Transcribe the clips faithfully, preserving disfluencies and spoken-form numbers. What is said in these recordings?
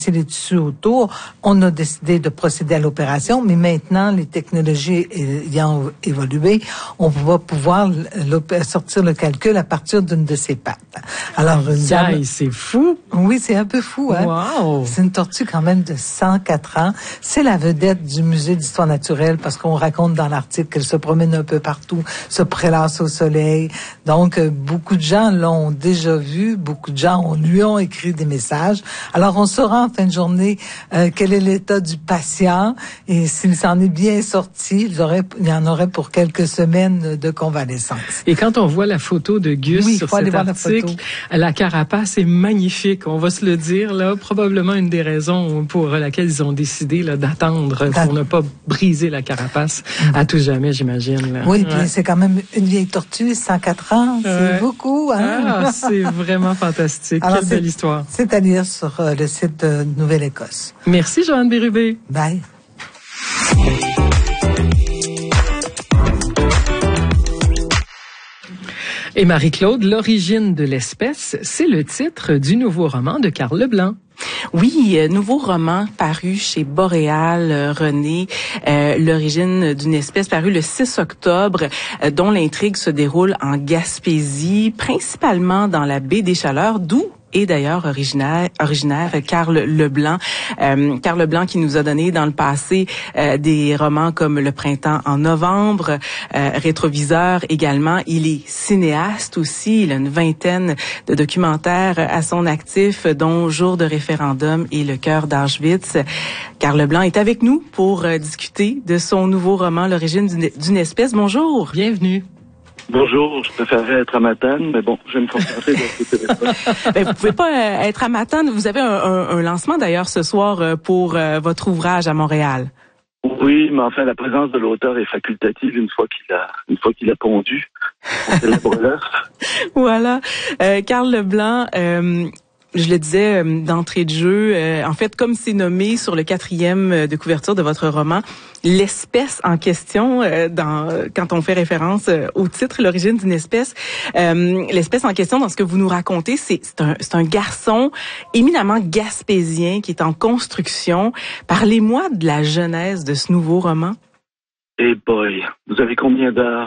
les tissus autour, on a décidé de procéder à l'opération, mais maintenant, les technologies ayant évolué, on va pouvoir sortir le calcul à partir d'une de ses pattes. Alors, Aïe, c'est fou! Oui, c'est un peu fou, hein? Wow. C'est une tortue quand même de cent quatre ans. C'est la vedette du musée d'histoire naturelle parce qu'on raconte dans l'article qu'elle se promène un peu partout, se prélasse au soleil. Donc, beaucoup de gens l'ont déjà vu, beaucoup de gens on, lui ont écrit des messages. Alors, on saura en fin de journée euh, quel est l'état du patient et s'il s'en est bien sorti, il, aurait, il y en aurait pour quelques semaines de convalescence. Et quand on voit la photo de Gus oui, sur cet article, la, la carapace est magnifique, on va se le dire, là, probablement une des raisons pour laquelle ils ont décidé là, d'attendre pour ne pas briser la carapace mmh. à tout jamais, j'imagine. Là. Oui, ouais. puis c'est quand même une vieille tortue, cent quatre ans, c'est ouais. beaucoup. Hein? Ah, c'est vraiment fantastique. Alors, quelle belle histoire. C'est à lire sur euh, le site de Nouvelle-Écosse. Merci, Joanne Bérubé. Bye. Et Marie-Claude, l'origine de l'espèce, c'est le titre du nouveau roman de Karl Leblanc. Oui, euh, nouveau roman paru chez Boréal, euh, René, euh, l'origine d'une espèce paru le six octobre, euh, dont l'intrigue se déroule en Gaspésie, principalement dans la baie des Chaleurs, d'où et d'ailleurs originaire, originaire Karl Leblanc. Euh, Karl Leblanc qui nous a donné dans le passé euh, des romans comme Le printemps en novembre, euh, Rétroviseur également. Il est cinéaste aussi. Il a une vingtaine de documentaires à son actif, dont Jour de référendum et Le cœur d'Auschwitz. Karl Leblanc est avec nous pour euh, discuter de son nouveau roman L'origine d'une, d'une espèce. Bonjour. Bienvenue. Bonjour, je préférerais être à Matane, mais bon, je vais me concentrer dans ce téléphone. Ben, vous pouvez pas euh, être à Matane. Vous avez un, un, un lancement d'ailleurs ce soir euh, pour euh, votre ouvrage à Montréal. Oui, mais enfin, la présence de l'auteur est facultative une fois qu'il a, une fois qu'il a pondu. On célèbre l'heure. Voilà. Euh, Karl Leblanc, euh, je le disais euh, d'entrée de jeu, euh, en fait, comme c'est nommé sur le quatrième euh, de couverture de votre roman, l'espèce en question, euh, dans quand on fait référence euh, au titre, l'origine d'une espèce, euh, l'espèce en question, dans ce que vous nous racontez, c'est, c'est, un, c'est un garçon éminemment gaspésien qui est en construction. Parlez-moi de la genèse de ce nouveau roman. Eh boy, vous avez combien d'heures?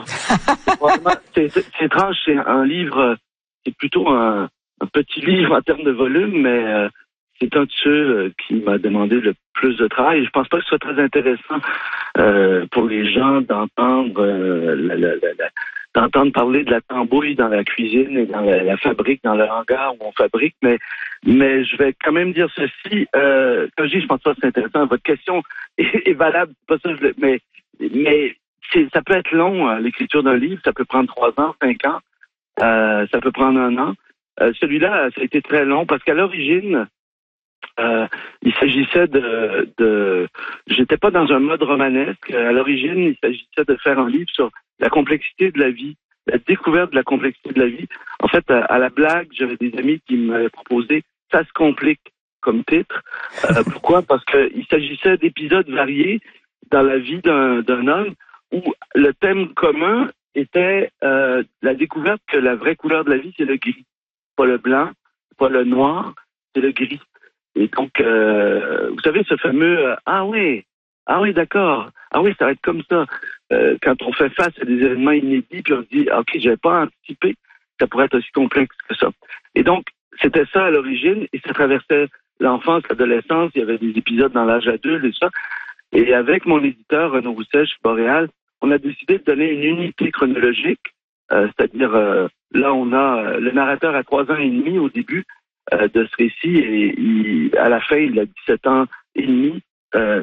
c'est, c'est, c'est étrange, c'est un livre, c'est plutôt un... un petit livre en termes de volume, mais euh, c'est un de ceux euh, qui m'a demandé le plus de travail. Je pense pas que ce soit très intéressant euh, pour les gens d'entendre euh, la, la, la, la, d'entendre parler de la tambouille dans la cuisine et dans la, la fabrique, dans le hangar où on fabrique, mais mais je vais quand même dire ceci. Euh, quand je dis, je pense pas que c'est intéressant. Votre question est, est valable, pas ça, je, mais mais c'est, ça peut être long, hein, l'écriture d'un livre. Ça peut prendre trois ans, cinq ans. Euh, ça peut prendre un an. Euh, celui-là, ça a été très long parce qu'à l'origine, euh, il s'agissait de, de... J'étais pas dans un mode romanesque. À l'origine, il s'agissait de faire un livre sur la complexité de la vie, la découverte de la complexité de la vie. En fait, à, à la blague, j'avais des amis qui m'avaient proposé « Ça se complique » comme titre. Euh, pourquoi? Parce qu'il s'agissait d'épisodes variés dans la vie d'un, d'un homme où le thème commun était euh, la découverte que la vraie couleur de la vie, c'est le gris. Pas le blanc, pas le noir, c'est le gris. Et donc, euh, vous savez, ce fameux euh, « Ah oui, ah oui, d'accord, ah oui, ça va être comme ça euh, ». Quand on fait face à des événements inédits, puis on se dit « Ok, j'avais pas anticipé, ça pourrait être aussi complexe que ça ». Et donc, c'était ça à l'origine, et ça traversait l'enfance, l'adolescence, il y avait des épisodes dans l'âge adulte et ça. Et avec mon éditeur, Renaud Rousset, chez Boréal, on a décidé de donner une unité chronologique, euh, c'est-à-dire... Euh, Là, on a le narrateur à trois ans et demi au début euh, de ce récit et il, à la fin, il a dix-sept ans et demi, euh,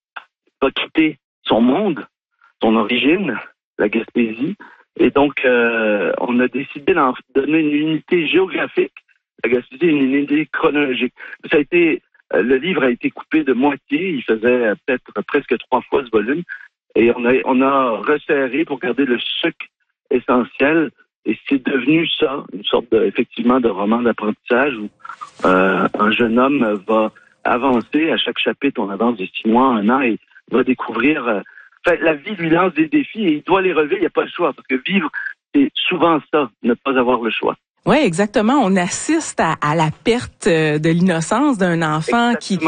va quitter son monde, son origine, la Gaspésie. Et donc, euh, on a décidé d'en donner une unité géographique, la Gaspésie, une unité chronologique. Ça a été, euh, le livre a été coupé de moitié, il faisait peut-être presque trois fois ce volume. Et on a, on a resserré pour garder le sucre essentiel. Et c'est devenu ça, une sorte de, effectivement de roman d'apprentissage où euh, un jeune homme va avancer. À chaque chapitre, on avance de six mois, un an, et va découvrir... Euh, enfin, la vie lui lance des défis et il doit les relever, il n'y a pas le choix. Parce que vivre, c'est souvent ça, ne pas avoir le choix. Oui, exactement. On assiste à, à la perte de l'innocence d'un enfant Exactement. qui